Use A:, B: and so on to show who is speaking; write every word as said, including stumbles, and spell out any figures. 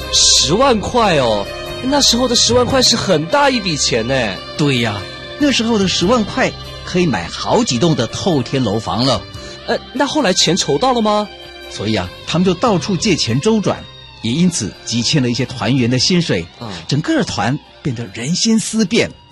A: 十万块哦，那时候的十万块是很大一笔钱呢。
B: 对呀，那时候的十万块可以买好几栋的透天楼房了。
A: 呃，那后来钱筹到了吗？
B: 所以啊，他们就到处借钱周转，也因此积欠了一些团员的薪水，
A: 嗯，
B: 整个团变得人心思变，